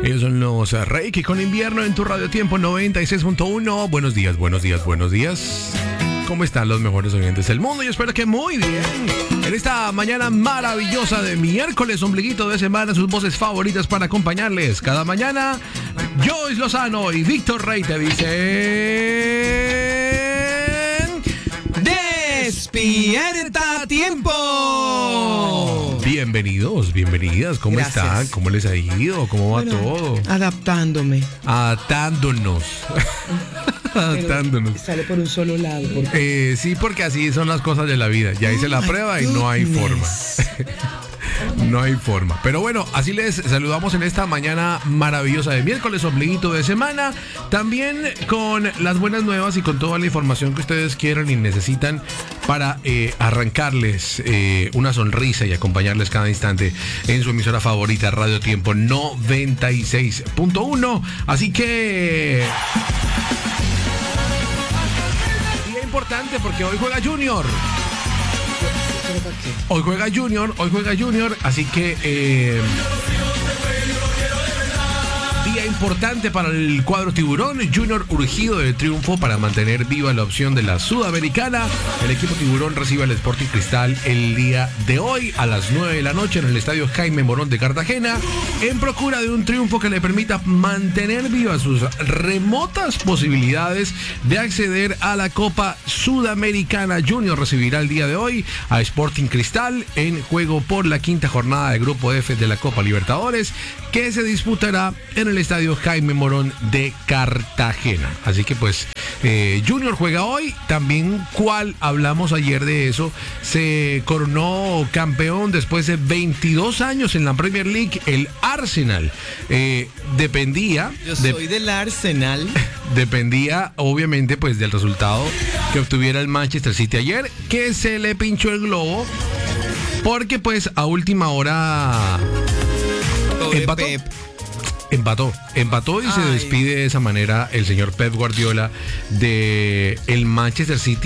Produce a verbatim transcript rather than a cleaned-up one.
Ellos son los Reiki con invierno en tu Radio Tiempo noventa y seis punto uno. Buenos días, buenos días, buenos días. ¿Cómo están los mejores oyentes del mundo? Yo espero que muy bien. En esta mañana maravillosa de miércoles, ombliguito de semana, sus voces favoritas para acompañarles cada mañana. Joyce Lozano y Víctor Rey te dicen... ¡Despierta tiempo! Bienvenidos, bienvenidas. ¿Cómo Gracias. están? ¿Cómo les ha ido? ¿Cmo va Bueno, todo? Adaptándome. Adaptándonos. Adaptándonos. Sale por un solo lado. Porque... Eh, sí, porque así son las cosas de la vida. Ya hice la Oh, prueba y my no hay forma. goodness. No hay forma. Pero bueno, así les saludamos en esta mañana maravillosa de miércoles, ombliguito de semana. También con las buenas nuevas y con toda la información que ustedes quieran y necesitan para eh, arrancarles eh, una sonrisa y acompañarles cada instante en su emisora favorita, Radio Tiempo noventa y seis punto uno. Así que... día importante porque hoy juega Junior. Hoy juega Junior, hoy juega Junior, así que eh, día importante para el cuadro tiburón. Junior urgido de triunfo para mantener viva la opción de la Sudamericana. El equipo tiburón recibe al Sporting Cristal el día de hoy a las nueve de la noche en el estadio Jaime Morón de Cartagena, en procura de un triunfo que le permita mantener vivas sus remotas posibilidades de acceder a la Copa Sudamericana. Junior recibirá el día de hoy a Sporting Cristal en juego por la quinta jornada de Grupo F de la Copa Libertadores, que se disputará en el estadio Jaime Morón de Cartagena. Así que pues eh, Junior juega hoy. También, cual hablamos ayer de eso, se coronó campeón después de veintidós años en la Premier League, el Arsenal. Eh, dependía Yo de, soy del Arsenal. dependía obviamente pues del resultado que obtuviera el Manchester City ayer, que se le pinchó el globo porque pues a última hora Pobre empató. Pep. Empató, empató y se Ay. despide de esa manera el señor Pep Guardiola de el Manchester City.